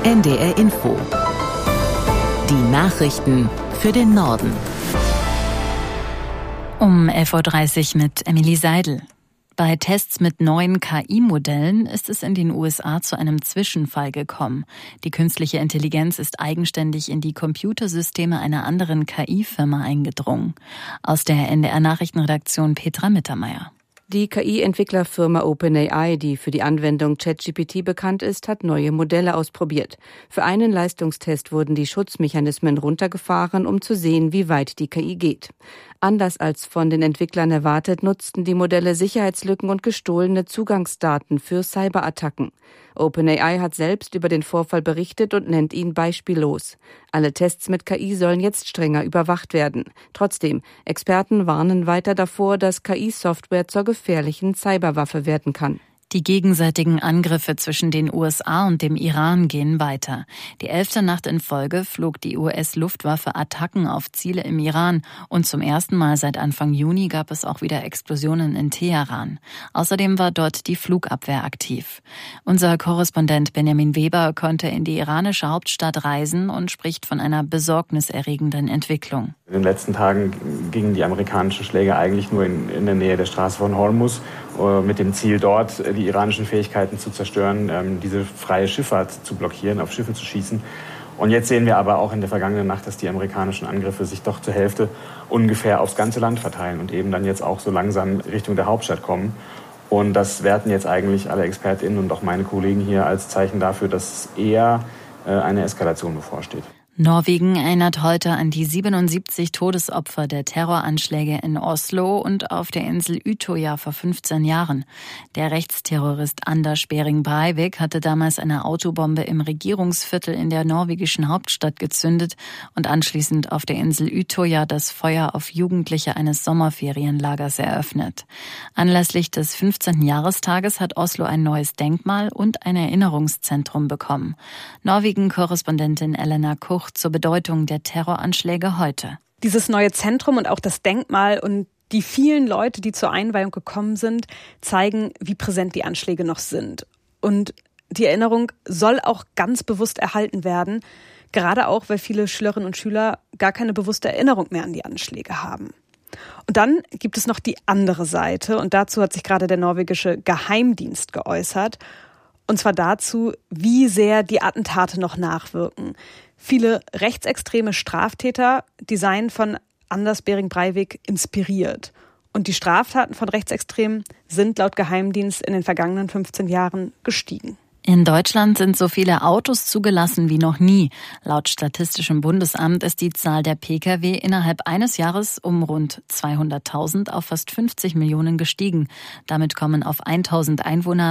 NDR Info. Die Nachrichten für den Norden. Um 11.30 Uhr mit Emily Seidel. Bei Tests mit neuen KI-Modellen ist es in den USA zu einem Zwischenfall gekommen. Die künstliche Intelligenz ist eigenständig in die Computersysteme einer anderen KI-Firma eingedrungen. Aus der NDR-Nachrichtenredaktion Petra Mittermeier. Die KI-Entwicklerfirma OpenAI, die für die Anwendung ChatGPT bekannt ist, hat neue Modelle ausprobiert. Für einen Leistungstest wurden die Schutzmechanismen runtergefahren, um zu sehen, wie weit die KI geht. Anders als von den Entwicklern erwartet, nutzten die Modelle Sicherheitslücken und gestohlene Zugangsdaten für Cyberattacken. OpenAI hat selbst über den Vorfall berichtet und nennt ihn beispiellos. Alle Tests mit KI sollen jetzt strenger überwacht werden. Trotzdem, Experten warnen weiter davor, dass KI-Software zur gefährlichen Cyberwaffe werden kann. Die gegenseitigen Angriffe zwischen den USA und dem Iran gehen weiter. Die 11. Nacht in Folge flog die US-Luftwaffe Attacken auf Ziele im Iran und zum ersten Mal seit Anfang Juni gab es auch wieder Explosionen in Teheran. Außerdem war dort die Flugabwehr aktiv. Unser Korrespondent Benjamin Weber konnte in die iranische Hauptstadt reisen und spricht von einer besorgniserregenden Entwicklung. In den letzten Tagen gingen die amerikanischen Schläge eigentlich nur in der Nähe der Straße von Hormuz mit dem Ziel, dort die iranischen Fähigkeiten zu zerstören, diese freie Schifffahrt zu blockieren, auf Schiffe zu schießen. Und jetzt sehen wir aber auch in der vergangenen Nacht, dass die amerikanischen Angriffe sich doch zur Hälfte ungefähr aufs ganze Land verteilen und eben dann jetzt auch so langsam Richtung der Hauptstadt kommen. Und das werten jetzt eigentlich alle ExpertInnen und auch meine Kollegen hier als Zeichen dafür, dass eher eine Eskalation bevorsteht. Norwegen erinnert heute an die 77 Todesopfer der Terroranschläge in Oslo und auf der Insel Utøya vor 15 Jahren. Der Rechtsterrorist Anders Behring Breivik hatte damals eine Autobombe im Regierungsviertel in der norwegischen Hauptstadt gezündet und anschließend auf der Insel Utøya das Feuer auf Jugendliche eines Sommerferienlagers eröffnet. Anlässlich des 15. Jahrestages hat Oslo ein neues Denkmal und ein Erinnerungszentrum bekommen. Norwegen-Korrespondentin Elena Kuch zur Bedeutung der Terroranschläge heute. Dieses neue Zentrum und auch das Denkmal und die vielen Leute, die zur Einweihung gekommen sind, zeigen, wie präsent die Anschläge noch sind. Und die Erinnerung soll auch ganz bewusst erhalten werden, gerade auch, weil viele Schülerinnen und Schüler gar keine bewusste Erinnerung mehr an die Anschläge haben. Und dann gibt es noch die andere Seite und dazu hat sich gerade der norwegische Geheimdienst geäußert. Und zwar dazu, wie sehr die Attentate noch nachwirken. Viele rechtsextreme Straftäter, die seien von Anders Behring Breivik inspiriert. Und die Straftaten von Rechtsextremen sind laut Geheimdienst in den vergangenen 15 Jahren gestiegen. In Deutschland sind so viele Autos zugelassen wie noch nie. Laut Statistischem Bundesamt ist die Zahl der Pkw innerhalb eines Jahres um rund 200.000 auf fast 50 Millionen gestiegen. Damit kommen auf 1.000 Einwohner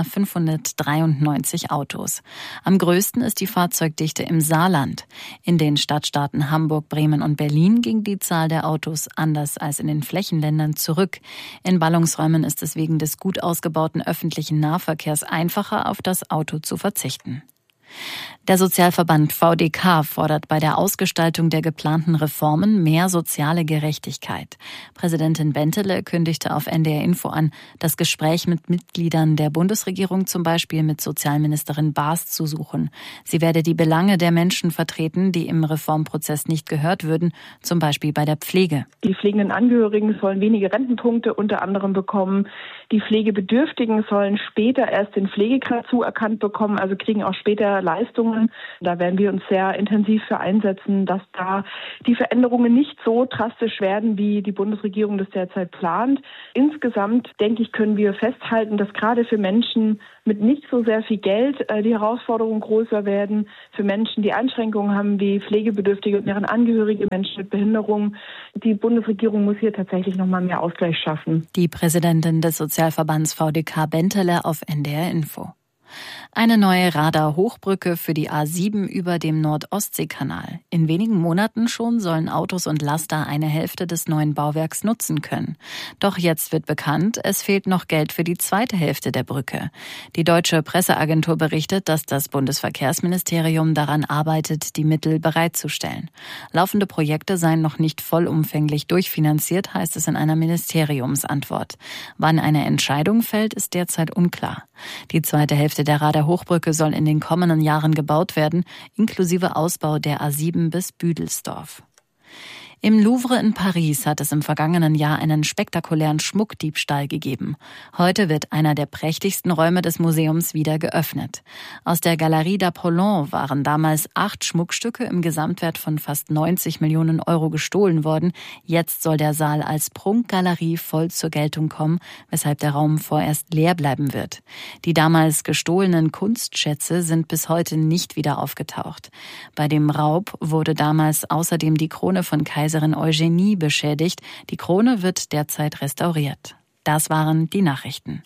593 Autos. Am größten ist die Fahrzeugdichte im Saarland. In den Stadtstaaten Hamburg, Bremen und Berlin ging die Zahl der Autos anders als in den Flächenländern zurück. In Ballungsräumen ist es wegen des gut ausgebauten öffentlichen Nahverkehrs einfacher, auf das Auto zu verzichten. Der Sozialverband VDK fordert bei der Ausgestaltung der geplanten Reformen mehr soziale Gerechtigkeit. Präsidentin Bentele kündigte auf NDR Info an, das Gespräch mit Mitgliedern der Bundesregierung, zum Beispiel mit Sozialministerin Baas, zu suchen. Sie werde die Belange der Menschen vertreten, die im Reformprozess nicht gehört würden, zum Beispiel bei der Pflege. Die pflegenden Angehörigen sollen wenige Rentenpunkte unter anderem bekommen. Die Pflegebedürftigen sollen später erst den Pflegegrad zuerkannt bekommen, also kriegen auch später Leistungen. Da werden wir uns sehr intensiv für einsetzen, dass da die Veränderungen nicht so drastisch werden, wie die Bundesregierung das derzeit plant. Insgesamt, denke ich, können wir festhalten, dass gerade für Menschen mit nicht so sehr viel Geld die Herausforderungen größer werden. Für Menschen, die Einschränkungen haben, wie Pflegebedürftige und deren Angehörige, Menschen mit Behinderung. Die Bundesregierung muss hier tatsächlich noch mal mehr Ausgleich schaffen. Die Präsidentin des Sozialverbands VDK Bentele auf NDR Info. Eine neue Radar-Hochbrücke für die A7 über dem Nord-Ostsee-Kanal. In wenigen Monaten schon sollen Autos und Laster eine Hälfte des neuen Bauwerks nutzen können. Doch jetzt wird bekannt, es fehlt noch Geld für die zweite Hälfte der Brücke. Die deutsche Presseagentur berichtet, dass das Bundesverkehrsministerium daran arbeitet, die Mittel bereitzustellen. Laufende Projekte seien noch nicht vollumfänglich durchfinanziert, heißt es in einer Ministeriumsantwort. Wann eine Entscheidung fällt, ist derzeit unklar. Die zweite Hälfte der Radar der Hochbrücke soll in den kommenden Jahren gebaut werden, inklusive Ausbau der A7 bis Büdelsdorf. Im Louvre in Paris hat es im vergangenen Jahr einen spektakulären Schmuckdiebstahl gegeben. Heute wird einer der prächtigsten Räume des Museums wieder geöffnet. Aus der Galerie d'Apollon waren damals 8 Schmuckstücke im Gesamtwert von fast 90 Millionen Euro gestohlen worden. Jetzt soll der Saal als Prunkgalerie voll zur Geltung kommen, weshalb der Raum vorerst leer bleiben wird. Die damals gestohlenen Kunstschätze sind bis heute nicht wieder aufgetaucht. Bei dem Raub wurde damals außerdem die Krone von Kaiserin Eugenie beschädigt. Die Krone wird derzeit restauriert. Das waren die Nachrichten.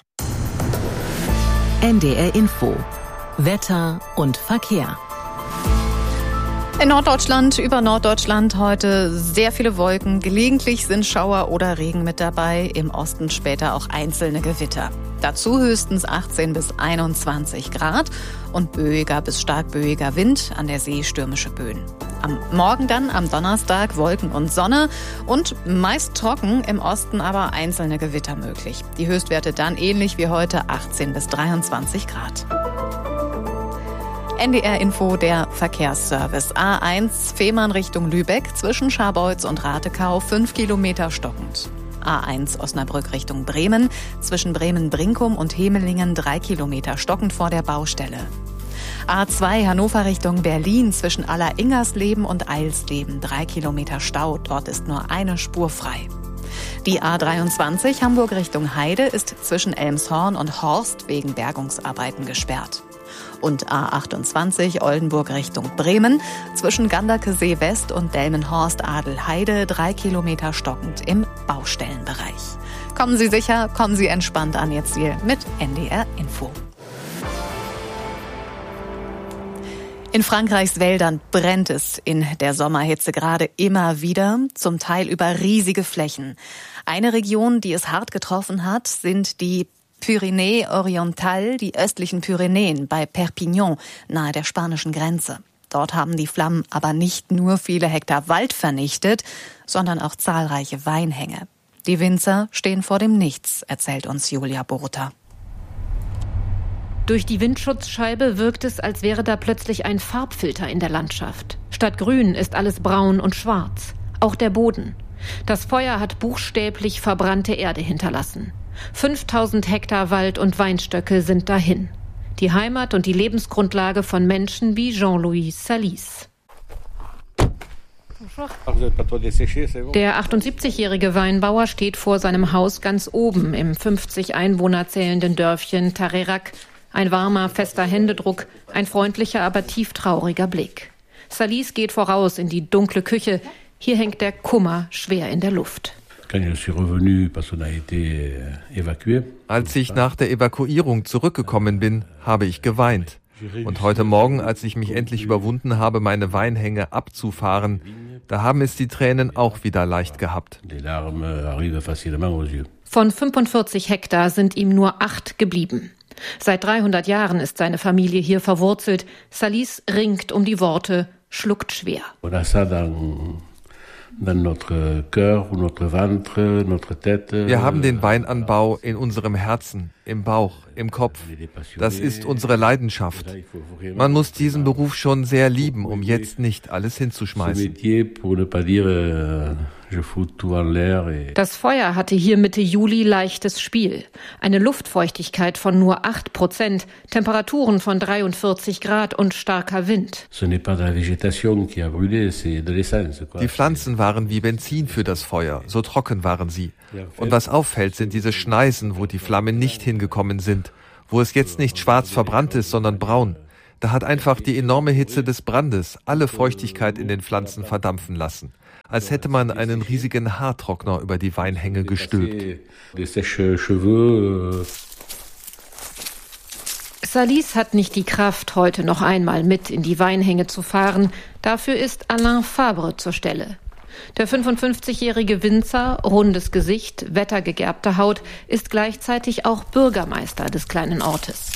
NDR Info. Wetter und Verkehr. In Norddeutschland, über Norddeutschland heute sehr viele Wolken. Gelegentlich sind Schauer oder Regen mit dabei. Im Osten später auch einzelne Gewitter. Dazu höchstens 18 bis 21 Grad und böiger bis stark böiger Wind, an der See stürmische Böen. Am Morgen dann, am Donnerstag, Wolken und Sonne und meist trocken, im Osten aber einzelne Gewitter möglich. Die Höchstwerte dann ähnlich wie heute 18 bis 23 Grad. NDR Info, der Verkehrsservice. A1 Fehmarn Richtung Lübeck zwischen Scharbeutz und Ratekau 5 Kilometer stockend. A1 Osnabrück Richtung Bremen zwischen Bremen-Brinkum und Hemelingen 3 Kilometer stockend vor der Baustelle. A2 Hannover Richtung Berlin zwischen Aller-Ingersleben und Eilsleben 3 Kilometer Stau. Dort ist nur eine Spur frei. Die A23 Hamburg Richtung Heide ist zwischen Elmshorn und Horst wegen Bergungsarbeiten gesperrt. Und A28 Oldenburg Richtung Bremen zwischen Ganderkesee West und Delmenhorst-Adelheide 3 Kilometer stockend im Baustellenbereich. Kommen Sie sicher, kommen Sie entspannt an Ihr Ziel mit NDR Info. In Frankreichs Wäldern brennt es in der Sommerhitze gerade immer wieder, zum Teil über riesige Flächen. Eine Region, die es hart getroffen hat, sind die Pyrenäen Oriental, die östlichen Pyrenäen bei Perpignan, nahe der spanischen Grenze. Dort haben die Flammen aber nicht nur viele Hektar Wald vernichtet, sondern auch zahlreiche Weinhänge. Die Winzer stehen vor dem Nichts, erzählt uns Julia Boruta. Durch die Windschutzscheibe wirkt es, als wäre da plötzlich ein Farbfilter in der Landschaft. Statt grün ist alles braun und schwarz, auch der Boden. Das Feuer hat buchstäblich verbrannte Erde hinterlassen. 5000 Hektar Wald und Weinstöcke sind dahin. Die Heimat und die Lebensgrundlage von Menschen wie Jean-Louis Salis. Der 78-jährige Weinbauer steht vor seinem Haus ganz oben im 50 Einwohner zählenden Dörfchen Tarerac. Ein warmer, fester Händedruck, ein freundlicher, aber tieftrauriger Blick. Salis geht voraus in die dunkle Küche. Hier hängt der Kummer schwer in der Luft. Als ich nach der Evakuierung zurückgekommen bin, habe ich geweint. Und heute Morgen, als ich mich endlich überwunden habe, meine Weinhänge abzufahren, da haben es die Tränen auch wieder leicht gehabt. Von 45 Hektar sind ihm nur 8 geblieben. Seit 300 Jahren ist seine Familie hier verwurzelt. Salis ringt um die Worte, schluckt schwer. Wir haben den Weinanbau in unserem Herzen, im Bauch, im Kopf. Das ist unsere Leidenschaft. Man muss diesen Beruf schon sehr lieben, um jetzt nicht alles hinzuschmeißen. Das Feuer hatte hier Mitte Juli leichtes Spiel. Eine Luftfeuchtigkeit von nur 8%, Temperaturen von 43 Grad und starker Wind. Die Pflanzen waren wie Benzin für das Feuer, so trocken waren sie. Und was auffällt, sind diese Schneisen, wo die Flammen nicht hingekommen sind, wo es jetzt nicht schwarz verbrannt ist, sondern braun. Da hat einfach die enorme Hitze des Brandes alle Feuchtigkeit in den Pflanzen verdampfen lassen. Als hätte man einen riesigen Haartrockner über die Weinhänge gestülpt. Salis hat nicht die Kraft, heute noch einmal mit in die Weinhänge zu fahren. Dafür ist Alain Fabre zur Stelle. Der 55-jährige Winzer, rundes Gesicht, wettergegerbte Haut, ist gleichzeitig auch Bürgermeister des kleinen Ortes.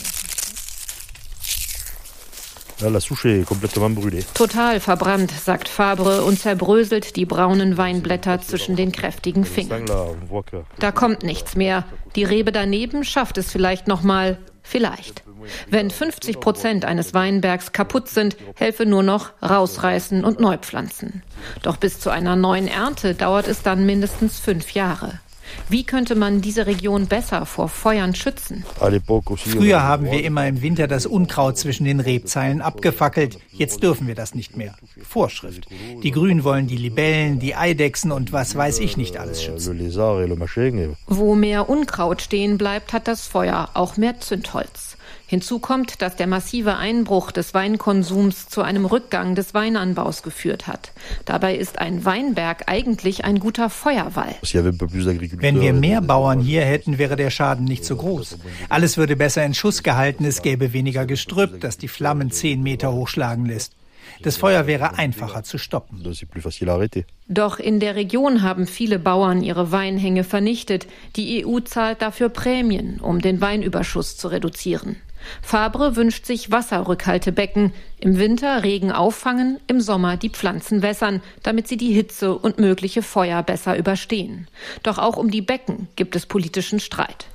Total verbrannt, sagt Fabre und zerbröselt die braunen Weinblätter zwischen den kräftigen Fingern. Da kommt nichts mehr. Die Rebe daneben schafft es vielleicht noch mal. Vielleicht. Wenn 50% eines Weinbergs kaputt sind, helfe nur noch rausreißen und neu pflanzen. Doch bis zu einer neuen Ernte dauert es dann mindestens 5 Jahre. Wie könnte man diese Region besser vor Feuern schützen? Früher haben wir immer im Winter das Unkraut zwischen den Rebzeilen abgefackelt. Jetzt dürfen wir das nicht mehr. Vorschrift. Die Grünen wollen die Libellen, die Eidechsen und was weiß ich nicht alles schützen. Wo mehr Unkraut stehen bleibt, hat das Feuer auch mehr Zündholz. Hinzu kommt, dass der massive Einbruch des Weinkonsums zu einem Rückgang des Weinanbaus geführt hat. Dabei ist ein Weinberg eigentlich ein guter Feuerwall. Wenn wir mehr Bauern hier hätten, wäre der Schaden nicht so groß. Alles würde besser in Schuss gehalten, es gäbe weniger Gestrüpp, das die Flammen 10 Meter hochschlagen lässt. Das Feuer wäre einfacher zu stoppen. Doch in der Region haben viele Bauern ihre Weinhänge vernichtet. Die EU zahlt dafür Prämien, um den Weinüberschuss zu reduzieren. Fabre wünscht sich Wasserrückhaltebecken. Im Winter Regen auffangen, im Sommer die Pflanzen wässern, damit sie die Hitze und mögliche Feuer besser überstehen. Doch auch um die Becken gibt es politischen Streit.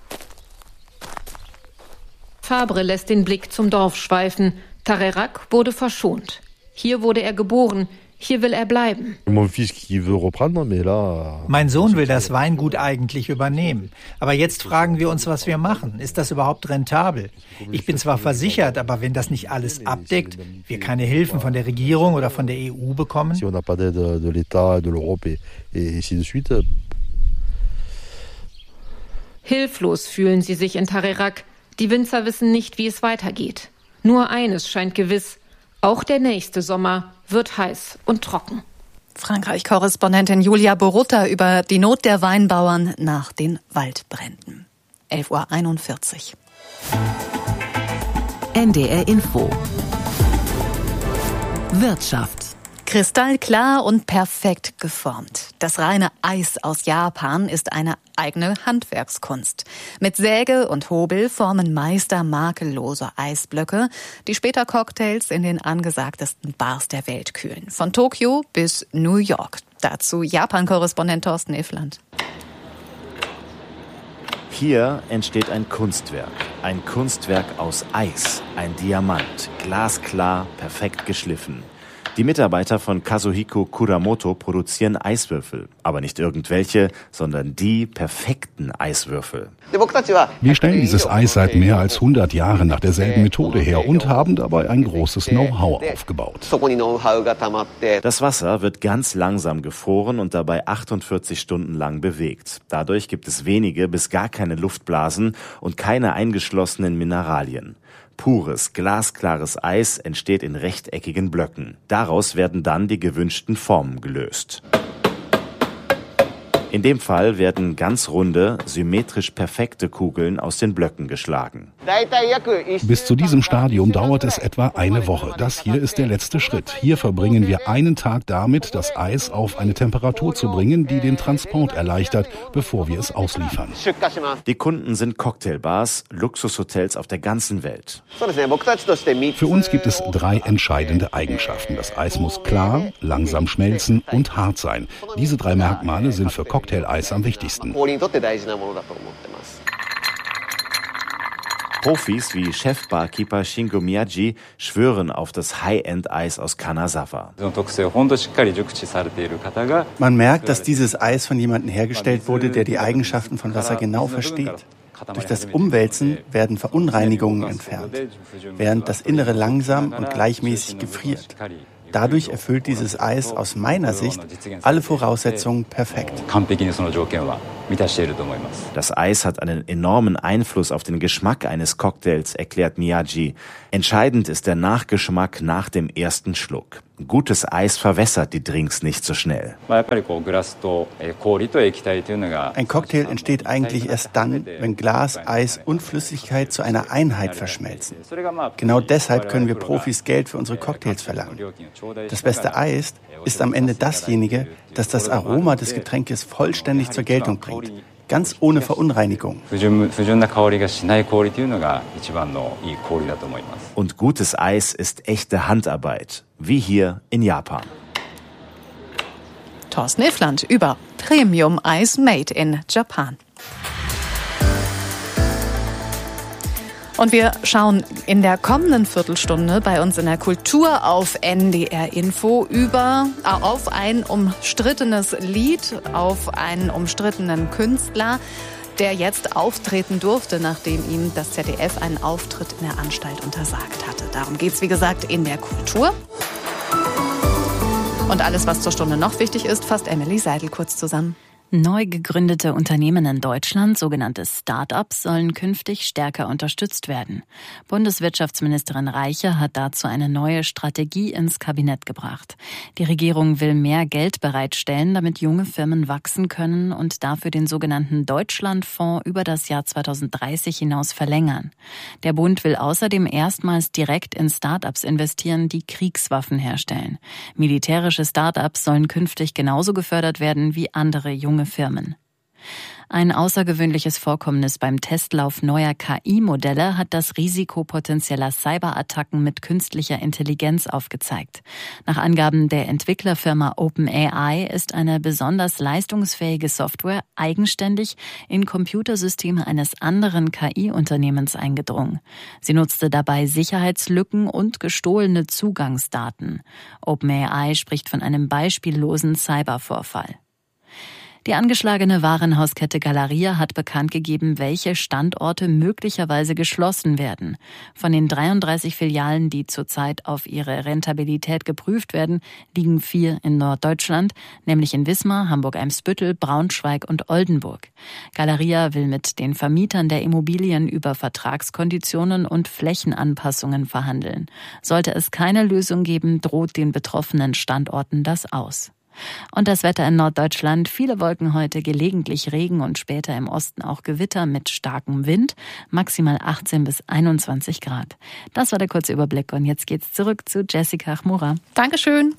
Fabre lässt den Blick zum Dorf schweifen. Tarerac wurde verschont. Hier wurde er geboren. Hier will er bleiben. Mein Sohn will das Weingut eigentlich übernehmen. Aber jetzt fragen wir uns, was wir machen. Ist das überhaupt rentabel? Ich bin zwar versichert, aber wenn das nicht alles abdeckt, wir keine Hilfen von der Regierung oder von der EU bekommen? Hilflos fühlen sie sich in Tarerac. Die Winzer wissen nicht, wie es weitergeht. Nur eines scheint gewiss. Auch der nächste Sommer wird heiß und trocken. Frankreich-Korrespondentin Julia Borutta über die Not der Weinbauern nach den Waldbränden. 11:41 Uhr. NDR Info. Wirtschaft. Kristallklar und perfekt geformt. Das reine Eis aus Japan ist eine eigene Handwerkskunst. Mit Säge und Hobel formen Meister makellose Eisblöcke, die später Cocktails in den angesagtesten Bars der Welt kühlen. Von Tokio bis New York. Dazu Japan-Korrespondent Thorsten Iffland. Hier entsteht ein Kunstwerk. Ein Kunstwerk aus Eis. Ein Diamant. Glasklar, perfekt geschliffen. Die Mitarbeiter von Kazuhiko Kuramoto produzieren Eiswürfel. Aber nicht irgendwelche, sondern die perfekten Eiswürfel. Wir stellen dieses Eis seit mehr als 100 Jahren nach derselben Methode her und haben dabei ein großes Know-how aufgebaut. Das Wasser wird ganz langsam gefroren und dabei 48 Stunden lang bewegt. Dadurch gibt es wenige bis gar keine Luftblasen und keine eingeschlossenen Mineralien. Pures, glasklares Eis entsteht in rechteckigen Blöcken. Daraus werden dann die gewünschten Formen gelöst. In dem Fall werden ganz runde, symmetrisch perfekte Kugeln aus den Blöcken geschlagen. Bis zu diesem Stadium dauert es etwa eine Woche. Das hier ist der letzte Schritt. Hier verbringen wir einen Tag damit, das Eis auf eine Temperatur zu bringen, die den Transport erleichtert, bevor wir es ausliefern. Die Kunden sind Cocktailbars, Luxushotels auf der ganzen Welt. Für uns gibt es 3 entscheidende Eigenschaften. Das Eis muss klar, langsam schmelzen und hart sein. Diese 3 Merkmale sind für Cocktail-Eis am wichtigsten. Profis wie Chef-Barkeeper Shingo Miyagi schwören auf das High-End-Eis aus Kanazawa. Man merkt, dass dieses Eis von jemandem hergestellt wurde, der die Eigenschaften von Wasser genau versteht. Durch das Umwälzen werden Verunreinigungen entfernt, während das Innere langsam und gleichmäßig gefriert. Dadurch erfüllt dieses Eis aus meiner Sicht alle Voraussetzungen perfekt. Das Eis hat einen enormen Einfluss auf den Geschmack eines Cocktails, erklärt Miyagi. Entscheidend ist der Nachgeschmack nach dem ersten Schluck. Gutes Eis verwässert die Drinks nicht so schnell. Ein Cocktail entsteht eigentlich erst dann, wenn Glas, Eis und Flüssigkeit zu einer Einheit verschmelzen. Genau deshalb können wir Profis Geld für unsere Cocktails verlangen. Das beste Eis ist am Ende dasjenige, das das Aroma des Getränkes vollständig zur Geltung bringt. Ganz ohne Verunreinigung. Und gutes Eis ist echte Handarbeit, wie hier in Japan. Thorsten Iffland über Premium-Eis made in Japan. Und wir schauen in der kommenden Viertelstunde bei uns in der Kultur auf NDR Info auf ein umstrittenes Lied, auf einen umstrittenen Künstler, der jetzt auftreten durfte, nachdem ihm das ZDF einen Auftritt in der Anstalt untersagt hatte. Darum geht's, wie gesagt, in der Kultur. Und alles, was zur Stunde noch wichtig ist, fasst Emily Seidel kurz zusammen. Neu gegründete Unternehmen in Deutschland, sogenannte Start-ups, sollen künftig stärker unterstützt werden. Bundeswirtschaftsministerin Reiche hat dazu eine neue Strategie ins Kabinett gebracht. Die Regierung will mehr Geld bereitstellen, damit junge Firmen wachsen können und dafür den sogenannten Deutschlandfonds über das Jahr 2030 hinaus verlängern. Der Bund will außerdem erstmals direkt in Start-ups investieren, die Kriegswaffen herstellen. Militärische Start-ups sollen künftig genauso gefördert werden wie andere junge Firmen. Ein außergewöhnliches Vorkommnis beim Testlauf neuer KI-Modelle hat das Risiko potenzieller Cyberattacken mit künstlicher Intelligenz aufgezeigt. Nach Angaben der Entwicklerfirma OpenAI ist eine besonders leistungsfähige Software eigenständig in Computersysteme eines anderen KI-Unternehmens eingedrungen. Sie nutzte dabei Sicherheitslücken und gestohlene Zugangsdaten. OpenAI spricht von einem beispiellosen Cybervorfall. Die angeschlagene Warenhauskette Galeria hat bekannt gegeben, welche Standorte möglicherweise geschlossen werden. Von den 33 Filialen, die zurzeit auf ihre Rentabilität geprüft werden, liegen 4 in Norddeutschland, nämlich in Wismar, Hamburg-Eimsbüttel, Braunschweig und Oldenburg. Galeria will mit den Vermietern der Immobilien über Vertragskonditionen und Flächenanpassungen verhandeln. Sollte es keine Lösung geben, droht den betroffenen Standorten das aus. Und das Wetter in Norddeutschland, viele Wolken heute, gelegentlich Regen und später im Osten auch Gewitter mit starkem Wind, maximal 18 bis 21 Grad. Das war der kurze Überblick und jetzt geht's zurück zu Jessica Chmura. Dankeschön.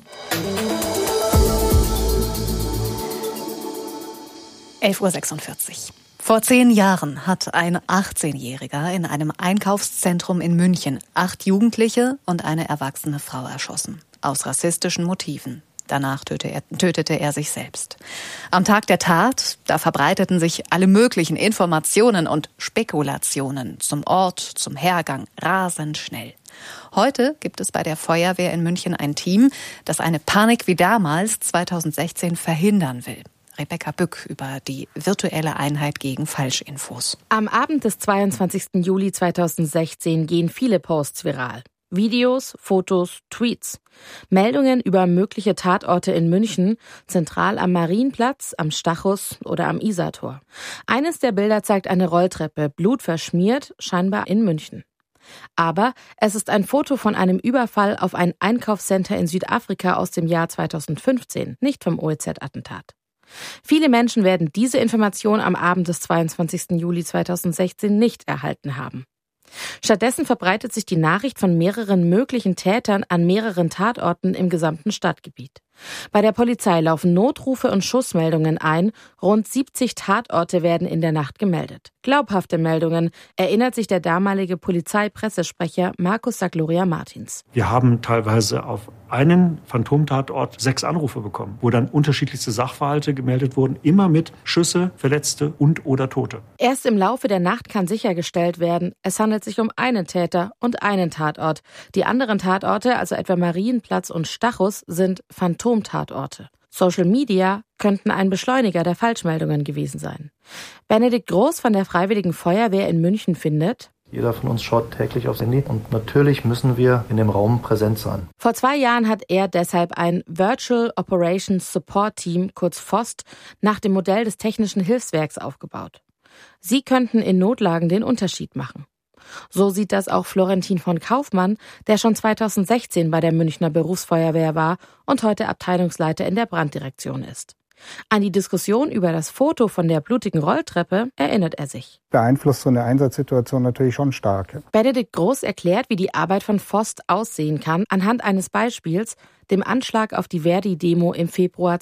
11:46 Uhr. Vor 10 Jahren hat ein 18-Jähriger in einem Einkaufszentrum in München 8 Jugendliche und eine erwachsene Frau erschossen. Aus rassistischen Motiven. Danach tötete er sich selbst. Am Tag der Tat, da verbreiteten sich alle möglichen Informationen und Spekulationen zum Ort, zum Hergang rasend schnell. Heute gibt es bei der Feuerwehr in München ein Team, das eine Panik wie damals 2016 verhindern will. Rebecca Bück über die virtuelle Einheit gegen Falschinfos. Am Abend des 22. Juli 2016 gehen viele Posts viral. Videos, Fotos, Tweets. Meldungen über mögliche Tatorte in München, zentral am Marienplatz, am Stachus oder am Isartor. Eines der Bilder zeigt eine Rolltreppe, blutverschmiert, scheinbar in München. Aber es ist ein Foto von einem Überfall auf ein Einkaufscenter in Südafrika aus dem Jahr 2015, nicht vom OEZ-Attentat. Viele Menschen werden diese Information am Abend des 22. Juli 2016 nicht erhalten haben. Stattdessen verbreitet sich die Nachricht von mehreren möglichen Tätern an mehreren Tatorten im gesamten Stadtgebiet. Bei der Polizei laufen Notrufe und Schussmeldungen ein. Rund 70 Tatorte werden in der Nacht gemeldet. Glaubhafte Meldungen, erinnert sich der damalige Polizeipressesprecher Markus Sagloria Martins. Wir haben teilweise auf einen Phantomtatort 6 Anrufe bekommen, wo dann unterschiedlichste Sachverhalte gemeldet wurden, immer mit Schüsse, Verletzte und oder Tote. Erst im Laufe der Nacht kann sichergestellt werden, es handelt sich um einen Täter und einen Tatort. Die anderen Tatorte, also etwa Marienplatz und Stachus, sind Phantomtatorte. Social Media könnten ein Beschleuniger der Falschmeldungen gewesen sein. Benedikt Groß von der Freiwilligen Feuerwehr in München findet: Jeder von uns schaut täglich aufs Handy und natürlich müssen wir in dem Raum präsent sein. Vor 2 Jahren hat er deshalb ein Virtual Operations Support Team, kurz VOST, nach dem Modell des Technischen Hilfswerks aufgebaut. Sie könnten in Notlagen den Unterschied machen. So sieht das auch Florentin von Kaufmann, der schon 2016 bei der Münchner Berufsfeuerwehr war und heute Abteilungsleiter in der Branddirektion ist. An die Diskussion über das Foto von der blutigen Rolltreppe erinnert er sich. Beeinflusst so eine Einsatzsituation natürlich schon stark. Benedikt Groß erklärt, wie die Arbeit von VOST aussehen kann, anhand eines Beispiels, dem Anschlag auf die Verdi-Demo im Februar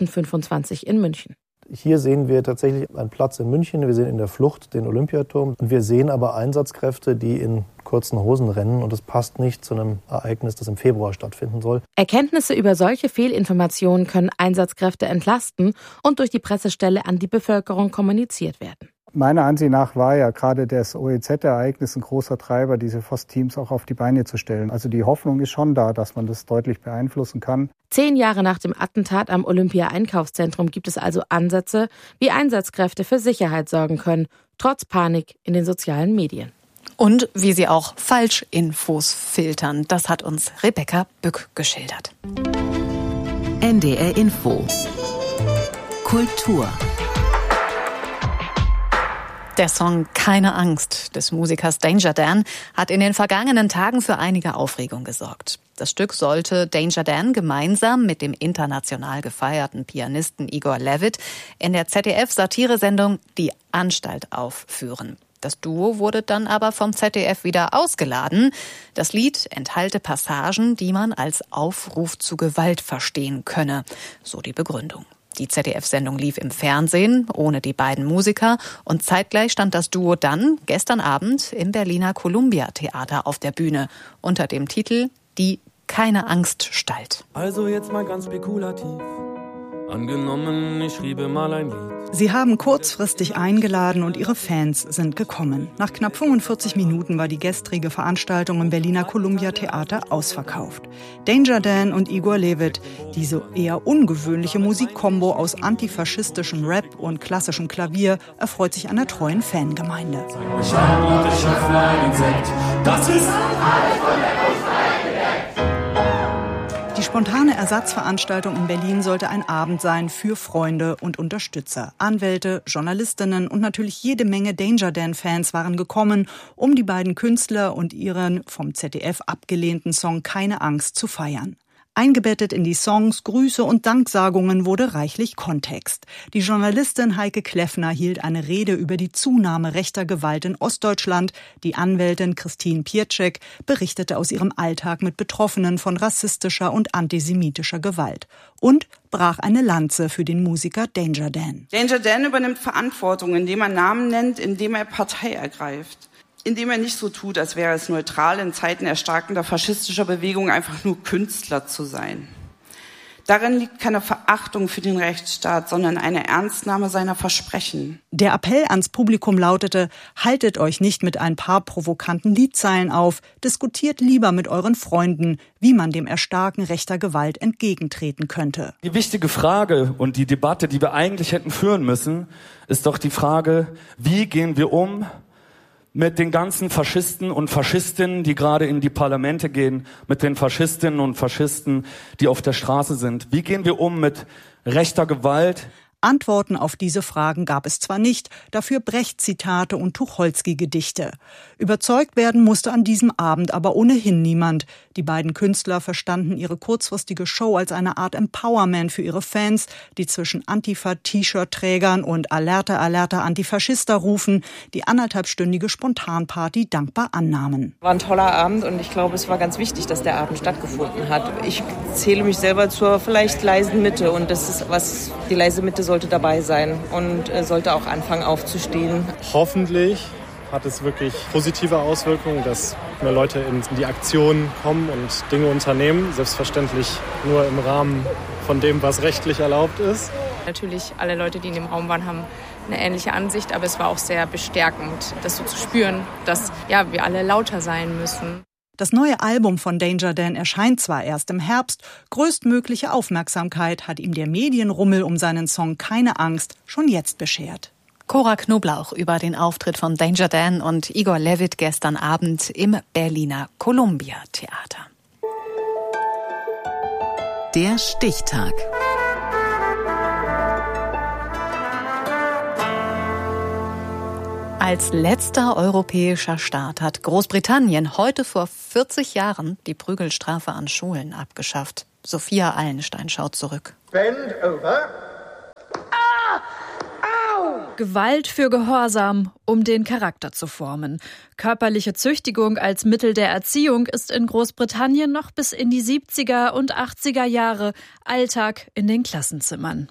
2025 in München. Hier sehen wir tatsächlich einen Platz in München, wir sehen in der Flucht den Olympiaturm und wir sehen aber Einsatzkräfte, die in kurzen Hosen rennen und es passt nicht zu einem Ereignis, das im Februar stattfinden soll. Erkenntnisse über solche Fehlinformationen können Einsatzkräfte entlasten und durch die Pressestelle an die Bevölkerung kommuniziert werden. Meiner Ansicht nach war ja gerade das OEZ-Ereignis ein großer Treiber, diese FOSS-Teams auch auf die Beine zu stellen. Also die Hoffnung ist schon da, dass man das deutlich beeinflussen kann. 10 Jahre nach dem Attentat am Olympia-Einkaufszentrum gibt es also Ansätze, wie Einsatzkräfte für Sicherheit sorgen können, trotz Panik in den sozialen Medien. Und wie sie auch Falschinfos filtern. Das hat uns Rebecca Bück geschildert. NDR Info. Kultur. Der Song Keine Angst des Musikers Danger Dan hat in den vergangenen Tagen für einige Aufregung gesorgt. Das Stück sollte Danger Dan gemeinsam mit dem international gefeierten Pianisten Igor Levit in der ZDF-Satiresendung Die Anstalt aufführen. Das Duo wurde dann aber vom ZDF wieder ausgeladen. Das Lied enthalte Passagen, die man als Aufruf zu Gewalt verstehen könne, so die Begründung. Die ZDF-Sendung lief im Fernsehen, ohne die beiden Musiker. Und zeitgleich stand das Duo dann gestern Abend im Berliner Columbia-Theater auf der Bühne unter dem Titel Die Keine-Angst-Stalt. Also jetzt mal ganz spekulativ. Angenommen, ich schriebe mal ein Lied. Sie haben kurzfristig eingeladen und ihre Fans sind gekommen. Nach knapp 45 Minuten war die gestrige Veranstaltung im Berliner Columbia-Theater ausverkauft. Danger Dan und Igor Levit, diese eher ungewöhnliche Musikkombo aus antifaschistischem Rap und klassischem Klavier, erfreut sich einer treuen Fangemeinde. Ich öffne einen Sekt. Das ist Die spontane Ersatzveranstaltung in Berlin sollte ein Abend sein für Freunde und Unterstützer. Anwälte, Journalistinnen und natürlich jede Menge Danger Dan-Fans waren gekommen, um die beiden Künstler und ihren vom ZDF abgelehnten Song Keine Angst zu feiern. Eingebettet in die Songs, Grüße und Danksagungen wurde reichlich Kontext. Die Journalistin Heike Kleffner hielt eine Rede über die Zunahme rechter Gewalt in Ostdeutschland. Die Anwältin Christine Pietschek berichtete aus ihrem Alltag mit Betroffenen von rassistischer und antisemitischer Gewalt. Und brach eine Lanze für den Musiker Danger Dan. Danger Dan übernimmt Verantwortung, indem er Namen nennt, indem er Partei ergreift. Indem er nicht so tut, als wäre es neutral, in Zeiten erstarkender faschistischer Bewegung einfach nur Künstler zu sein. Darin liegt keine Verachtung für den Rechtsstaat, sondern eine Ernstnahme seiner Versprechen. Der Appell ans Publikum lautete: Haltet euch nicht mit ein paar provokanten Liedzeilen auf, diskutiert lieber mit euren Freunden, wie man dem Erstarken rechter Gewalt entgegentreten könnte. Die wichtige Frage und die Debatte, die wir eigentlich hätten führen müssen, ist doch die Frage, wie gehen wir um mit den ganzen Faschisten und Faschistinnen, die gerade in die Parlamente gehen, mit den Faschistinnen und Faschisten, die auf der Straße sind. Wie gehen wir um mit rechter Gewalt? Antworten auf diese Fragen gab es zwar nicht, dafür Brecht-Zitate und Tucholsky-Gedichte. Überzeugt werden musste an diesem Abend aber ohnehin niemand. Die beiden Künstler verstanden ihre kurzfristige Show als eine Art Empowerment für ihre Fans, die zwischen Antifa-T-Shirt-Trägern und Alerta, Alerta, Antifaschista rufen, die 1,5-stündige Spontanparty dankbar annahmen. War ein toller Abend und ich glaube, es war ganz wichtig, dass der Abend stattgefunden hat. Ich zähle mich selber zur vielleicht leisen Mitte und das ist was, die leise Mitte sollte dabei sein und sollte auch anfangen aufzustehen. Hoffentlich hat es wirklich positive Auswirkungen, dass mehr Leute in die Aktion kommen und Dinge unternehmen. Selbstverständlich nur im Rahmen von dem, was rechtlich erlaubt ist. Natürlich, alle Leute, die in dem Raum waren, haben eine ähnliche Ansicht, aber es war auch sehr bestärkend, das so zu spüren, dass wir alle lauter sein müssen. Das neue Album von Danger Dan erscheint zwar erst im Herbst, größtmögliche Aufmerksamkeit hat ihm der Medienrummel um seinen Song Keine Angst schon jetzt beschert. Cora Knoblauch über den Auftritt von Danger Dan und Igor Levit gestern Abend im Berliner Columbia-Theater. Der Stichtag. Als letzter europäischer Staat hat Großbritannien heute vor 40 Jahren die Prügelstrafe an Schulen abgeschafft. Sophia Allenstein schaut zurück. Bend over. Gewalt für Gehorsam, um den Charakter zu formen. Körperliche Züchtigung als Mittel der Erziehung ist in Großbritannien noch bis in die 70er und 80er Jahre Alltag in den Klassenzimmern.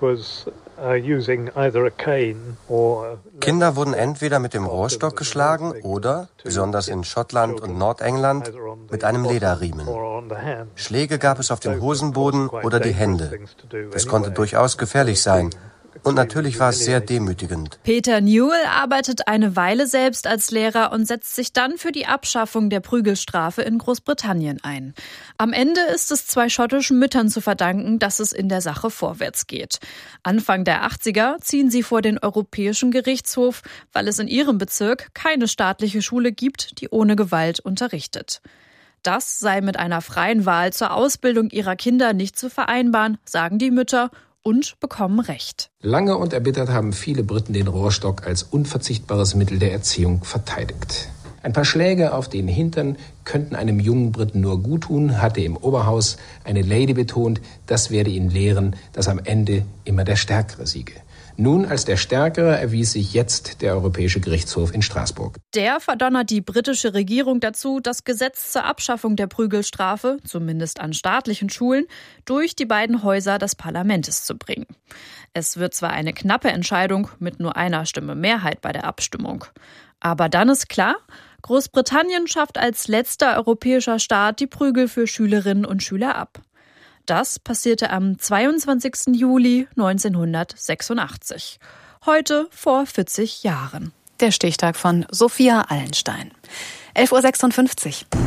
Kinder wurden entweder mit dem Rohrstock geschlagen oder, besonders in Schottland und Nordengland, mit einem Lederriemen. Schläge gab es auf den Hosenboden oder die Hände. Das konnte durchaus gefährlich sein. Und natürlich war es sehr demütigend. Peter Newell arbeitet eine Weile selbst als Lehrer und setzt sich dann für die Abschaffung der Prügelstrafe in Großbritannien ein. Am Ende ist es 2 schottischen Müttern zu verdanken, dass es in der Sache vorwärts geht. Anfang der 80er ziehen sie vor den Europäischen Gerichtshof, weil es in ihrem Bezirk keine staatliche Schule gibt, die ohne Gewalt unterrichtet. Das sei mit einer freien Wahl zur Ausbildung ihrer Kinder nicht zu vereinbaren, sagen die Mütter und bekommen Recht. Lange und erbittert haben viele Briten den Rohrstock als unverzichtbares Mittel der Erziehung verteidigt. Ein paar Schläge auf den Hintern könnten einem jungen Briten nur guttun, hatte im Oberhaus eine Lady betont, das werde ihn lehren, dass am Ende immer der Stärkere siege. Nun als der Stärkere erwies sich jetzt der Europäische Gerichtshof in Straßburg. Der verdonnert die britische Regierung dazu, das Gesetz zur Abschaffung der Prügelstrafe, zumindest an staatlichen Schulen, durch die beiden Häuser des Parlaments zu bringen. Es wird zwar eine knappe Entscheidung mit nur einer Stimme Mehrheit bei der Abstimmung. Aber dann ist klar, Großbritannien schafft als letzter europäischer Staat die Prügel für Schülerinnen und Schüler ab. Das passierte am 22. Juli 1986. Heute vor 40 Jahren. Der Stichtag von Sophia Allenstein. 11.56 Uhr.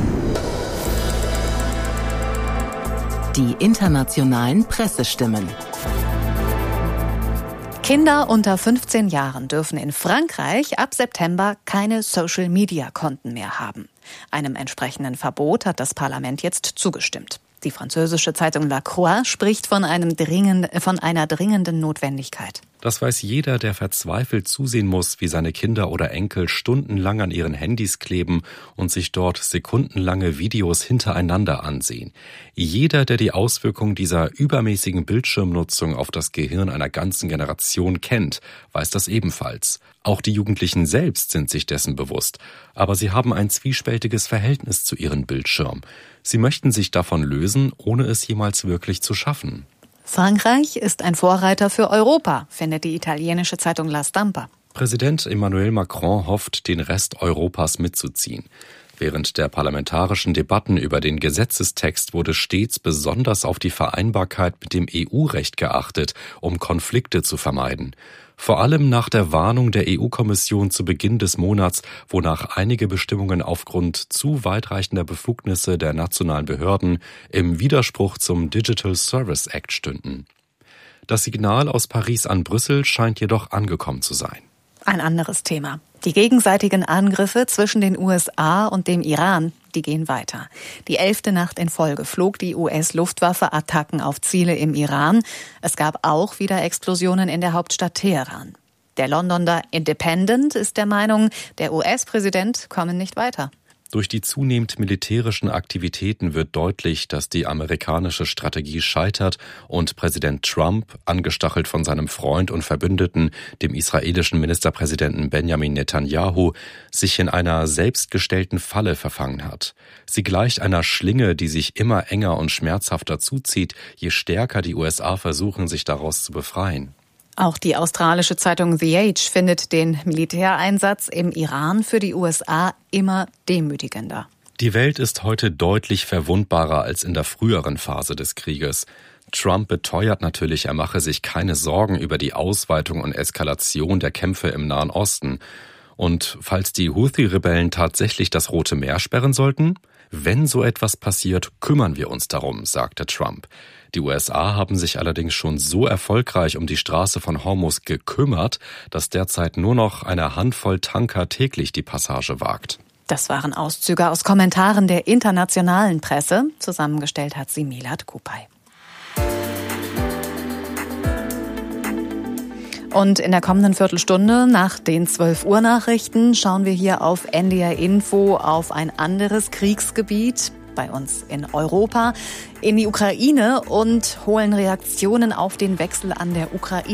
Die internationalen Pressestimmen. Kinder unter 15 Jahren dürfen in Frankreich ab September keine Social-Media-Konten mehr haben. Einem entsprechenden Verbot hat das Parlament jetzt zugestimmt. Die französische Zeitung La Croix spricht von einer dringenden Notwendigkeit. Das weiß jeder, der verzweifelt zusehen muss, wie seine Kinder oder Enkel stundenlang an ihren Handys kleben und sich dort sekundenlange Videos hintereinander ansehen. Jeder, der die Auswirkungen dieser übermäßigen Bildschirmnutzung auf das Gehirn einer ganzen Generation kennt, weiß das ebenfalls. Auch die Jugendlichen selbst sind sich dessen bewusst, aber sie haben ein zwiespältiges Verhältnis zu ihren Bildschirmen. Sie möchten sich davon lösen, ohne es jemals wirklich zu schaffen. Frankreich ist ein Vorreiter für Europa, findet die italienische Zeitung La Stampa. Präsident Emmanuel Macron hofft, den Rest Europas mitzuziehen. Während der parlamentarischen Debatten über den Gesetzestext wurde stets besonders auf die Vereinbarkeit mit dem EU-Recht geachtet, um Konflikte zu vermeiden. Vor allem nach der Warnung der EU-Kommission zu Beginn des Monats, wonach einige Bestimmungen aufgrund zu weitreichender Befugnisse der nationalen Behörden im Widerspruch zum Digital Service Act stünden. Das Signal aus Paris an Brüssel scheint jedoch angekommen zu sein. Ein anderes Thema. Die gegenseitigen Angriffe zwischen den USA und dem Iran, die gehen weiter. Die 11. Nacht in Folge flog die US-Luftwaffe Attacken auf Ziele im Iran. Es gab auch wieder Explosionen in der Hauptstadt Teheran. Der Londoner Independent ist der Meinung, der US-Präsident komme nicht weiter. Durch die zunehmend militärischen Aktivitäten wird deutlich, dass die amerikanische Strategie scheitert und Präsident Trump, angestachelt von seinem Freund und Verbündeten, dem israelischen Ministerpräsidenten Benjamin Netanyahu, sich in einer selbstgestellten Falle verfangen hat. Sie gleicht einer Schlinge, die sich immer enger und schmerzhafter zuzieht, je stärker die USA versuchen, sich daraus zu befreien. Auch die australische Zeitung The Age findet den Militäreinsatz im Iran für die USA immer demütigender. Die Welt ist heute deutlich verwundbarer als in der früheren Phase des Krieges. Trump beteuert natürlich, er mache sich keine Sorgen über die Ausweitung und Eskalation der Kämpfe im Nahen Osten. Und falls die Houthi-Rebellen tatsächlich das Rote Meer sperren sollten? Wenn so etwas passiert, kümmern wir uns darum, sagte Trump. Die USA haben sich allerdings schon so erfolgreich um die Straße von Hormuz gekümmert, dass derzeit nur noch eine Handvoll Tanker täglich die Passage wagt. Das waren Auszüge aus Kommentaren der internationalen Presse. Zusammengestellt hat sie Milad Kupay. Und in der kommenden Viertelstunde nach den 12-Uhr-Nachrichten schauen wir hier auf NDR Info auf ein anderes Kriegsgebiet bei uns in Europa, in die Ukraine und holen Reaktionen auf den Wechsel an der Ukraine.